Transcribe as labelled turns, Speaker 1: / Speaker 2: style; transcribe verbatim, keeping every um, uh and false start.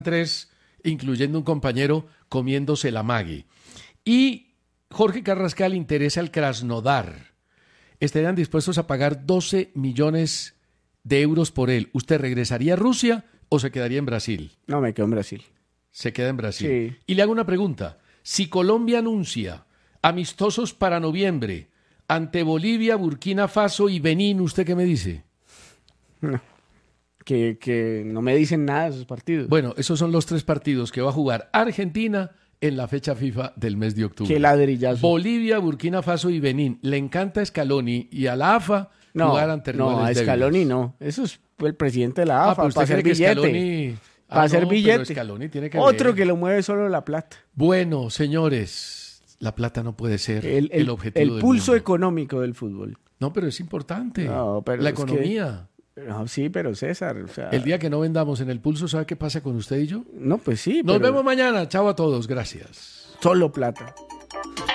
Speaker 1: tres, incluyendo un compañero, comiéndose la Maggi. Y Jorge Carrascal interesa el Krasnodar. Estarían dispuestos a pagar doce millones de euros por él. ¿Usted regresaría a Rusia o se quedaría en Brasil?
Speaker 2: No, me quedo en Brasil.
Speaker 1: Se queda en Brasil.
Speaker 2: Sí.
Speaker 1: Y le hago una pregunta. Si Colombia anuncia amistosos para noviembre ante Bolivia, Burkina Faso y Benín, ¿usted qué me dice?
Speaker 2: No. Que, que no me dicen nada de esos partidos.
Speaker 1: Bueno, esos son los tres partidos que va a jugar Argentina en la fecha FIFA del mes de octubre.
Speaker 2: Qué ladrillazo.
Speaker 1: Bolivia, Burkina Faso y Benín. Le encanta Scaloni y a la A F A
Speaker 2: no,
Speaker 1: jugar ante rivales
Speaker 2: No, a Scaloni
Speaker 1: débiles.
Speaker 2: no. Eso es el presidente de la
Speaker 1: Ah,
Speaker 2: A F A,
Speaker 1: pero
Speaker 2: para
Speaker 1: usted
Speaker 2: hacer
Speaker 1: cree que
Speaker 2: billete.
Speaker 1: Scaloni...
Speaker 2: Para
Speaker 1: Ah,
Speaker 2: hacer
Speaker 1: no, pero
Speaker 2: billete.
Speaker 1: Scaloni tiene que
Speaker 2: Otro
Speaker 1: ver.
Speaker 2: que lo mueve solo la plata.
Speaker 1: Bueno, señores, la plata no puede ser el,
Speaker 2: El, el,
Speaker 1: objetivo
Speaker 2: el
Speaker 1: del
Speaker 2: pulso
Speaker 1: mundo.
Speaker 2: económico del fútbol.
Speaker 1: No, pero es importante.
Speaker 2: No, pero
Speaker 1: la
Speaker 2: es que-
Speaker 1: economía.
Speaker 2: No, sí, pero César, o sea...
Speaker 1: El día que no vendamos en el pulso, ¿sabe qué pasa con usted y yo?
Speaker 2: No, pues sí,
Speaker 1: Nos
Speaker 2: pero
Speaker 1: vemos mañana. Chao a todos. Gracias.
Speaker 2: solo plata.